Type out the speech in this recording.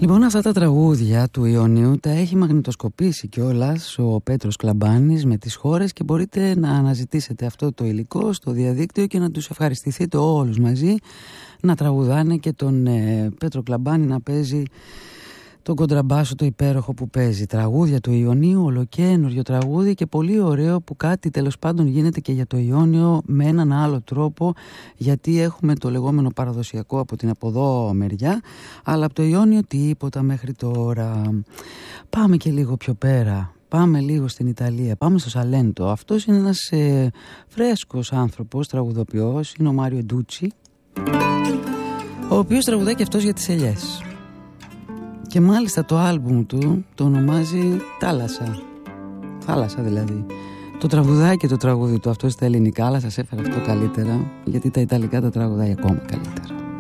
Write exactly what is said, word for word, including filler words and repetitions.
Λοιπόν, αυτά τα τραγούδια του Ιωνίου τα έχει μαγνητοσκοπήσει κιόλας ο Πέτρος Κλαμπάνης με τις χώρες και μπορείτε να αναζητήσετε αυτό το υλικό στο διαδίκτυο και να τους ευχαριστηθείτε όλους μαζί να τραγουδάνε και τον ε, Πέτρο Κλαμπάνη να παίζει τον κοντραμπάσο το υπέροχο που παίζει. Τραγούδια του Ιωνίου, ολοκαίνουργιο τραγούδι και πολύ ωραίο που κάτι τέλος πάντων γίνεται και για το Ιόνιο με έναν άλλο τρόπο, γιατί έχουμε το λεγόμενο παραδοσιακό από την από εδώ μεριά, αλλά από το Ιόνιο τίποτα μέχρι τώρα. Πάμε και λίγο πιο πέρα. Πάμε λίγο στην Ιταλία, πάμε στο Σαλέντο. Αυτός είναι ένας ε, φρέσκος άνθρωπος, τραγουδοποιός, είναι ο Μάριο Ντούτσι, ο οποίος τραγουδάει και αυτός για τις ελιές. Και μάλιστα το άλμπουμ του το ονομάζει Θάλασσα. Θάλασσα δηλαδή. Το τραγουδάει και το τραγούδι του αυτό στα ελληνικά, αλλά σας έφερα αυτό καλύτερα, γιατί τα ιταλικά τα τραγουδάει ακόμα καλύτερα.